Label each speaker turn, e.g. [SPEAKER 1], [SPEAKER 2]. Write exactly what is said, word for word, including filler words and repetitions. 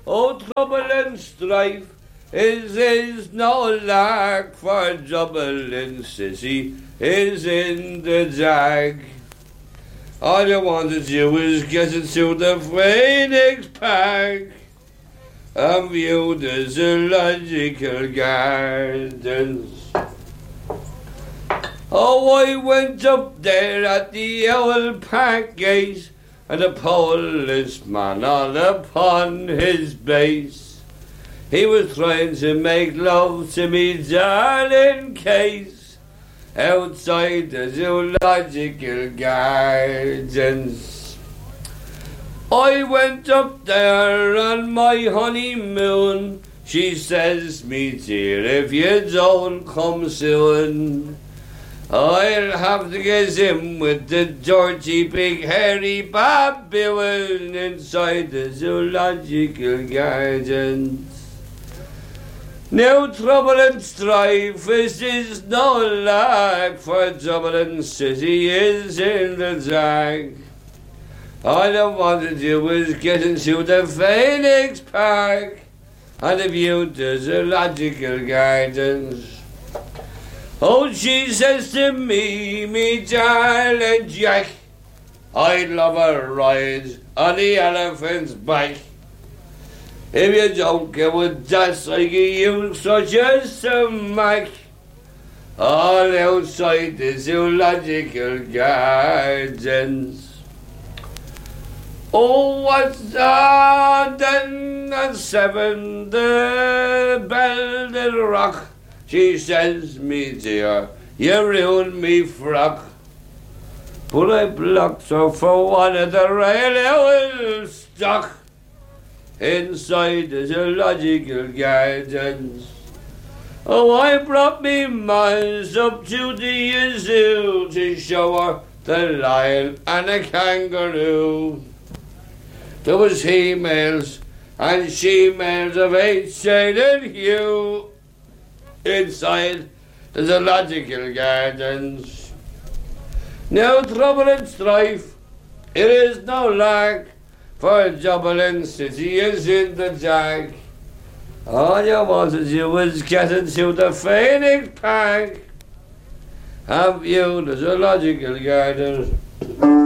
[SPEAKER 1] Oh, trouble and strife is is no lack, for trouble and sissy is in the jag. All you want to do is get into the Phoenix Park and view the zoological gardens. Oh, I went up there at the old park gate, and the policeman all upon his base. He was trying to make love to me darling Case outside the zoological gardens. I went up there on my honeymoon. She says, me dear, if you don't come soon, I'll have to get in with the dirty big hairy baboon inside the zoological gardens. No trouble and strife, this is no lack, for Dublin City is in the dark. All I want to do is get into the Phoenix Park and view the zoological gardens. Oh, she says to me, me darling Jack, I'd love a ride on the elephant's back. If you don't get with that, I give you such a smack all outside the zoological gardens. Oh, what's that then at seven, the bell did rock. She says, me dear, you ruined me frock. But I blocked her for one of the railway stock inside the zoological gardens. Oh, I brought me miles up to the zoo to show her the lion and the kangaroo. There was he-males and she-males of each shade and hue inside the zoological gardens. No trouble and strife, it is no lack, for Dublin City is in the jag. All you want to do is get into the Phoenix Park and view the zoological gardens.